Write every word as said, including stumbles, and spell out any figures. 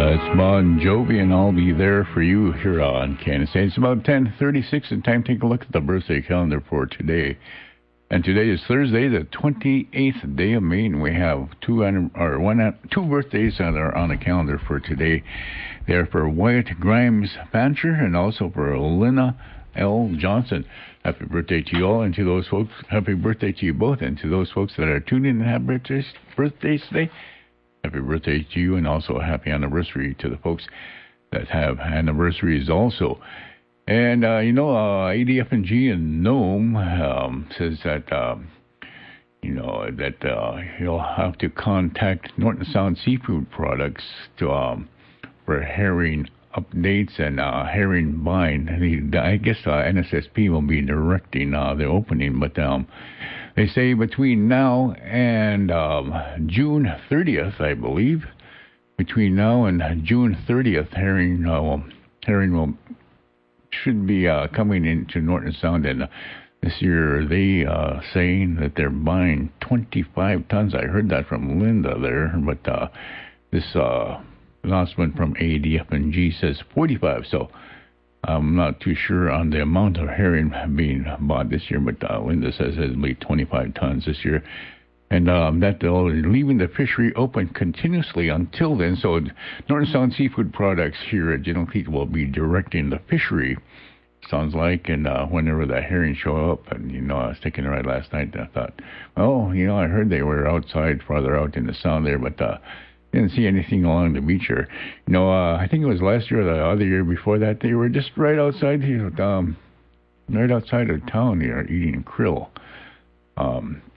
Uh, it's Bon Jovi, and I'll be there for you here on Kansas City. It's about ten thirty-six, and time to take a look at the birthday calendar for today. And today is Thursday, the twenty-eighth day of May, and we have two or one two birthdays that are on the calendar for today. They're for Wyatt Grimes Fancher and also for Lena L. Johnson. Happy birthday to you all, and to those folks, happy birthday to you both, and to those folks that are tuned in and have birthdays, birthdays today, happy birthday to you, and also a happy anniversary to the folks that have anniversaries also. And, uh, you know, uh, A D F and G in Nome um, says that, um, you know, that uh, you'll have to contact Norton Sound Seafood Products to um, for herring updates and uh, herring buying. I guess uh, N S S P will be directing uh, the opening, but um, they say between now and um, June thirtieth, I believe, between now and June thirtieth, herring, uh, well, herring will should be uh, coming into Norton Sound, and uh, this year they uh, saying that they're buying twenty-five tons. I heard that from Linda there, but uh, this uh, announcement from A D F and G says forty-five, so I'm not too sure on the amount of herring being bought this year, but uh, Linda says it'll be twenty-five tons this year. And um, that they're leaving the fishery open continuously until then. So Norton Sound Seafood Products here at General Fleet will be directing the fishery, sounds like, and uh, whenever the herring show up. And, you know, I was taking a ride last night, and I thought, oh, you know, I heard they were outside, farther out in the sound there, but uh, didn't see anything along the beach here. You know, uh, I think it was last year or the other year before that, they were just right outside here, um, right outside of town here eating krill. Um